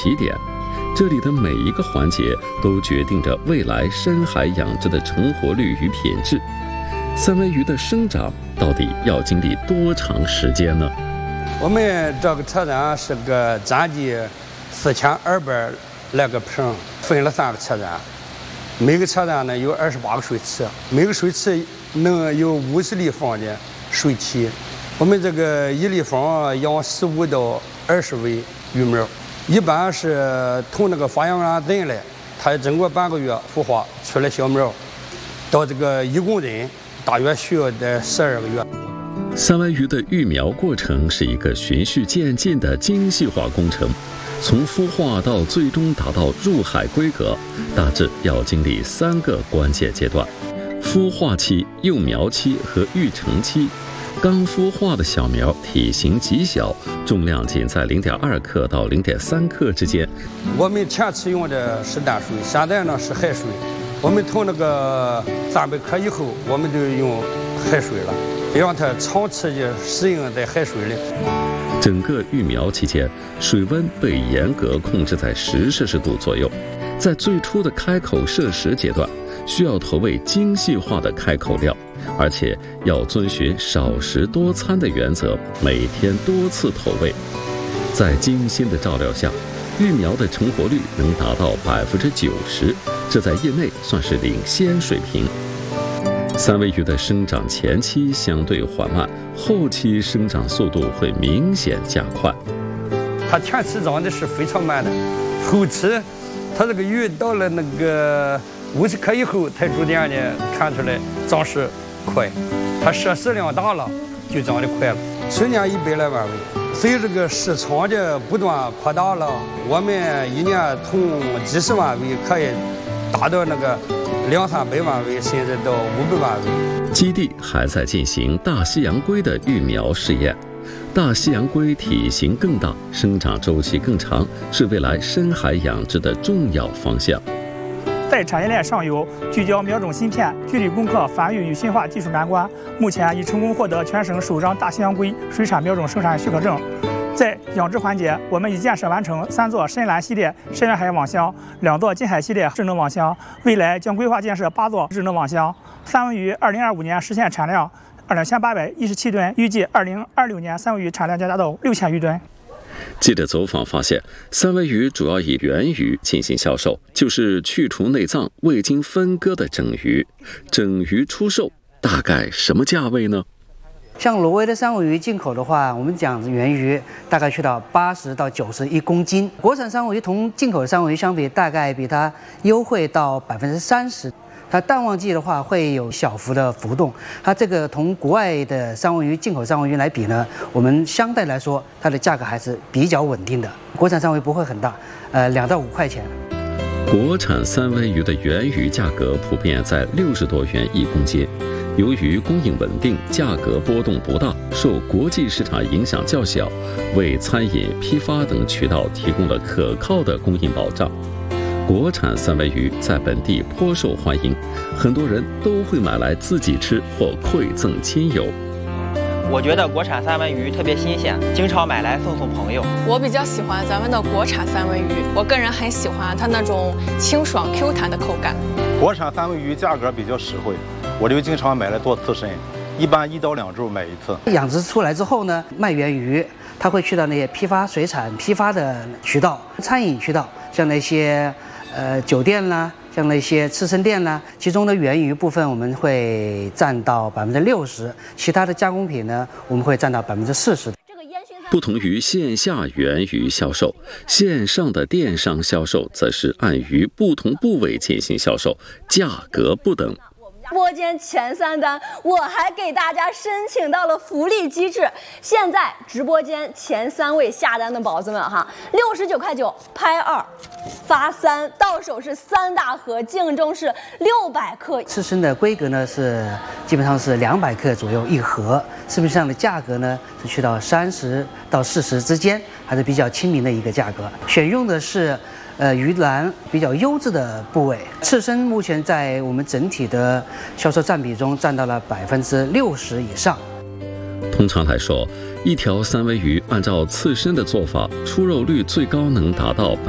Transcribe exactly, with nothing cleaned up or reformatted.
起点。这里的每一个环节都决定着未来深海养殖的成活率与品质。三文鱼的生长到底要经历多长时间呢？ 我们这个车站是个占地四千二百来个坪，分了三个车站，每个车站呢有二十八个水池，每个水池能有五十立方的水体。我们这个一立方养十五到二十尾鱼苗，一般是从那个发养员进来，他经过半个月孵化出来小苗，到这个一公斤大约需要得十二个月。 三文鱼的育苗过程是一个循序渐进的精细化工程，从孵化到最终达到入海规格，大致要经历三个关键阶段：孵化期、幼苗期和育成期。刚孵化的小苗体型极小，重量仅在零点二克到零点三克之间。 我们前期用的是淡水，现在呢是海水。我们从那个三百克以后，我们就用海水了，让它长期的适应在海水里。 整个育苗期间，水温被严格控制在十摄氏度左右。在最初的开口摄食阶段，需要投喂精细化的开口料，而且要遵循少食多餐的原则，每天多次投喂。在精心的照料下，育苗的成活率能达到百分之九十，这在业内算是领先水平。三文鱼的生长前期相对缓慢，后期生长速度会明显加快。 它前期长的是非常慢的，后期它这个鱼到了那个五十克以后，才逐渐的看出来长势快。它摄食量大了，就长得快了。去年一百来万尾，随着这个市场的不断扩大了，我们一年从几十万尾可以达到那个两三百万尾，甚至到五百万尾。 基地还在进行大西洋龟的育苗试验。大西洋龟体型更大，生长周期更长，是未来深海养殖的重要方向。 在产业链上游聚焦苗种芯片，具体攻克繁育与驯化技术难关，目前已成功获得全省首张大西洋龟水产苗种生产许可证。在养殖环节，我们已建设完成三座深蓝系列深远海网箱，两座近海系列智能网箱，未来将规划建设八座智能网箱。三文鱼二零二五年实现产量两千八百一十七吨，预计二零二六年三文鱼产量将达到六千余吨。 记者走访发现，三文鱼主要以原鱼进行销售，就是去除内脏、未经分割的整鱼。整鱼出售大概什么价位呢？ 像挪威的三文鱼进口的话，我们讲原鱼大概去到八十到九十一公斤。国产三文鱼同进口的三文鱼相比，大概比它优惠到百分之三十。它淡旺季的话会有小幅的浮动，它这个同国外的三文鱼、进口三文鱼来比呢，我们相对来说它的价格还是比较稳定的。国产三文鱼不会很大，呃，两到五块钱。 国产三文鱼的原鱼价格普遍在六十多元一公斤，由于供应稳定，价格波动不大，受国际市场影响较小，为餐饮、批发等渠道提供了可靠的供应保障。国产三文鱼在本地颇受欢迎，很多人都会买来自己吃或馈赠亲友。 我觉得国产三文鱼特别新鲜，经常买来送送朋友。 我比较喜欢咱们的国产三文鱼，我个人很喜欢它那种清爽 Q 弹的口感。 国产三文鱼价格比较实惠，我就经常买来做刺身，一般一到两周买一次。 养殖出来之后呢，卖原鱼，它会去到那些批发水产批发的渠道、餐饮渠道，像那些呃酒店啦。像那些刺身店呢，其中的原鱼部分我们会占到百分之六十，其他的加工品呢，我们会占到百分之四十。 不同于线下原鱼销售，线上的电商销售则是按鱼不同部位进行销售，价格不等。 直播间前三单，我还给大家申请到了福利机制。现在直播间前三位下单的宝子们哈，六十九块九拍二，发三，到手是三大盒，净重是六百克。 刺身的规格呢是基本上是两百克左右一盒，市面上的价格呢是去到三十到四十之间，还是比较亲民的一个价格。选用的是。呃，鱼腩比较优质的部位，刺身目前在我们整体的销售占比中占到了百分之六十以上。 通常来说，一条三文鱼按照刺身的做法，出肉率最高能达到